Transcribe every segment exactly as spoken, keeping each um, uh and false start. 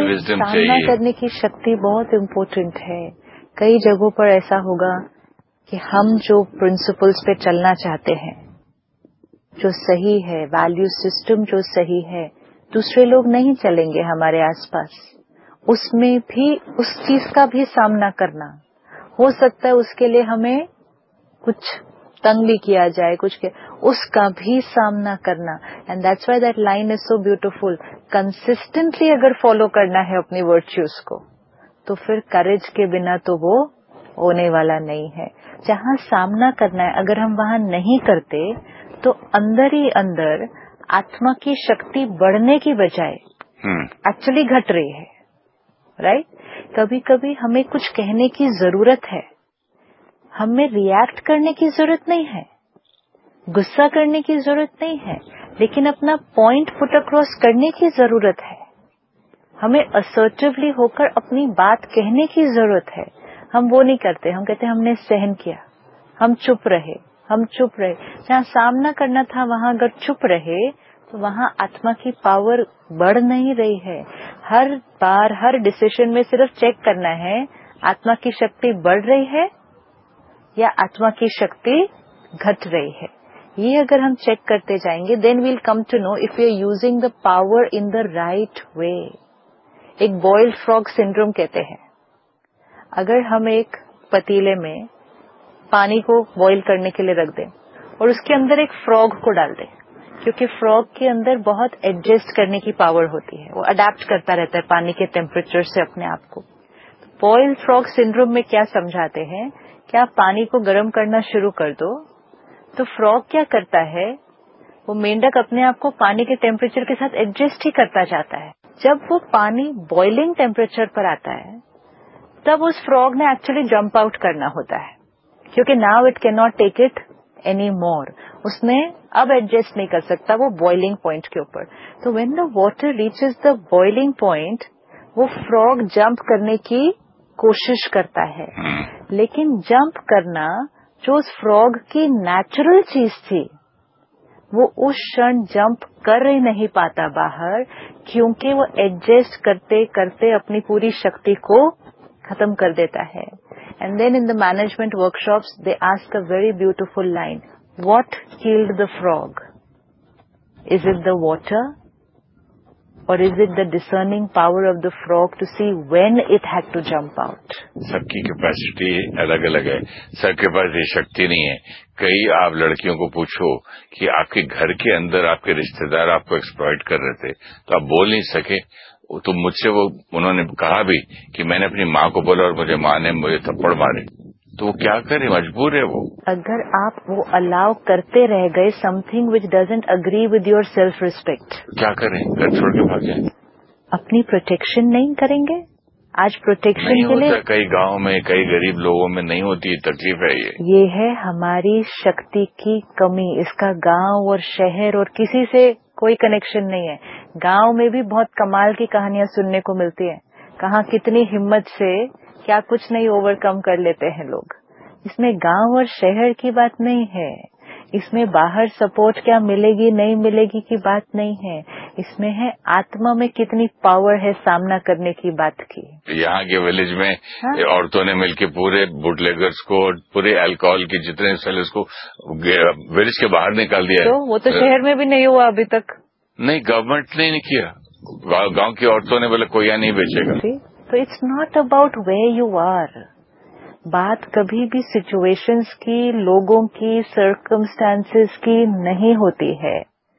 Wisdom चाहिए। सामना करने की शक्ति बहुत इम्पोर्टेंट है। कई जगहों पर ऐसा होगा कि हम जो प्रिंसिपल्स पे चलना चाहते हैं, जो सही है, वैल्यू सिस्टम जो सही है, दूसरे लोग नहीं चलेंगे हमारे आसपास। उसमें भी उस चीज का भी सामना करना हो सकता है, उसके लिए हमें कुछ तंग भी किया जाए, कुछ के, उसका भी सामना करना। And that's why that line is so beautiful. Consistently अगर फॉलो करना है अपनी वर्च्यूज को, तो फिर करेज के बिना तो वो होने वाला नहीं है। जहां सामना करना है, अगर हम वहां नहीं करते तो अंदर ही अंदर आत्मा की शक्ति बढ़ने की बजाय एक्चुअली घट रही है। Right right? कभी कभी हमें कुछ कहने की जरूरत है, हमें रिएक्ट करने की जरूरत नहीं है, गुस्सा करने की जरूरत नहीं है, लेकिन अपना पॉइंट पुट अक्रॉस करने की जरूरत है। हमें असर्टिवली होकर अपनी बात कहने की जरूरत है। हम वो नहीं करते, हम कहते हमने सहन किया, हम चुप रहे, हम चुप रहे। जहाँ सामना करना था वहां अगर चुप रहे तो वहां आत्मा की पावर बढ़ नहीं रही है। हर बार हर डिसीजन में सिर्फ चेक करना है, आत्मा की शक्ति बढ़ रही है या आत्मा की शक्ति घट रही है। ये अगर हम चेक करते जाएंगे, then we'll come to know if we are using the power in the right way. एक बॉइल्ड फ्रॉग सिंड्रोम कहते हैं। अगर हम एक पतीले में पानी को बॉईल करने के लिए रख दें और उसके अंदर एक फ्रॉग को डाल दें, क्योंकि फ्रॉग के अंदर बहुत एडजस्ट करने की पावर होती है, वो अडेप्ट करता रहता है पानी के टेम्परेचर से अपने आप को। बॉइल्ड फ्रॉग सिंड्रोम में क्या समझाते हैं कि आप पानी को गर्म करना शुरू कर दो तो फ्रॉग क्या करता है, वो मेंढक अपने आप को पानी के टेम्परेचर के साथ एडजस्ट ही करता जाता है। जब वो पानी बॉइलिंग टेम्परेचर पर आता है तब उस फ्रॉग ने एक्चुअली जंप आउट करना होता है, क्योंकि now it can not take it any more. उसने अब एडजस्ट नहीं कर सकता वो बॉइलिंग पॉइंट के ऊपर। तो when the water reaches the boiling point, वो फ्रॉग जंप करने की कोशिश करता है, लेकिन जंप करना जो उस फ्रॉग की नेचुरल चीज थी, वो उस क्षण जंप कर ही नहीं पाता बाहर, क्योंकि वो एडजस्ट करते करते अपनी पूरी शक्ति को खत्म कर देता है। And then in the management workshops they ask a very beautiful line, what killed the frog? Is it the water or is it the discerning power of the frog to see when it had to jump out? सबकी capacity अलग अलग है, सबके पास ये शक्ति नहीं है। कई आप लड़कियों को पूछो कि आपके घर के अंदर आपके रिश्तेदार आपको एक्सप्लॉइट कर रहे थे तो आप बोल नहीं सके, तो मुझसे वो उन्होंने कहा भी कि मैंने अपनी माँ को बोला और मुझे माँ ने मुझे थप्पड़ मारे, तो वो क्या करे, मजबूर है वो। अगर आप वो अलाउ करते रह गए something which doesn't agree with your self respect, क्या करें? घर छोड़ के भाग जाए? अपनी प्रोटेक्शन नहीं करेंगे। आज प्रोटेक्शन के लिए कई गांव में, कई गरीब लोगों में नहीं होती, तकलीफ है ये। ये है हमारी शक्ति की कमी। इसका गांव और शहर और किसी से कोई कनेक्शन नहीं है। गांव में भी बहुत कमाल की कहानियां सुनने को मिलती है, कहाँ कितनी हिम्मत से क्या कुछ नहीं ओवरकम कर लेते हैं लोग। इसमें गांव और शहर की बात नहीं है, इसमें बाहर सपोर्ट क्या मिलेगी नहीं मिलेगी की बात नहीं है, इसमें है आत्मा में कितनी पावर है सामना करने की बात की। यहाँ के विलेज में हाँ? औरतों ने मिलकर पूरे बुटलेगर्स को, पूरे अल्कोहल के जितने सेलर्स को विलेज के बाहर निकाल दिया। तो वो तो शहर में भी नहीं हुआ अभी तक। नहीं, गवर्नमेंट ने नहीं किया, गांव की औरतों ने बोला कोई यहाँ नहीं बेचेगा। तो it's not about where you are. बात कभी भी सिचुएशंस की, लोगों की, सर्कमस्टांसेस की नहीं होती है,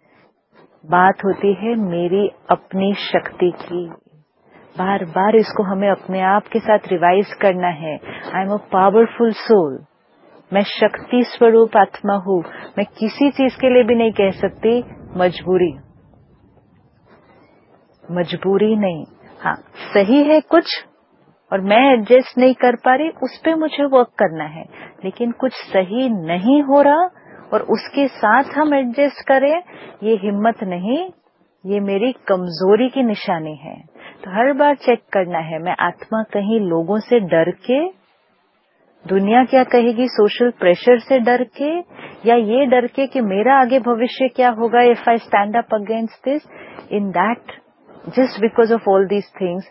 बात होती है मेरी अपनी शक्ति की। बार बार इसको हमें अपने आप के साथ रिवाइज करना है। I am a powerful soul, मैं शक्ति स्वरूप आत्मा हूँ। मैं किसी चीज के लिए भी नहीं कह सकती मजबूरी, मजबूरी नहीं। हाँ, सही है कुछ और मैं एडजस्ट नहीं कर पा रही, उस पे मुझे वर्क करना है। लेकिन कुछ सही नहीं हो रहा और उसके साथ हम एडजस्ट करें, ये हिम्मत नहीं, ये मेरी कमजोरी की निशानी है। तो हर बार चेक करना है, मैं आत्मा कहीं लोगों से डर के, दुनिया क्या कहेगी, सोशल प्रेशर से डर के, या ये डर के कि मेरा आगे भविष्य क्या होगा if I stand up against this. In that, just because of all these things,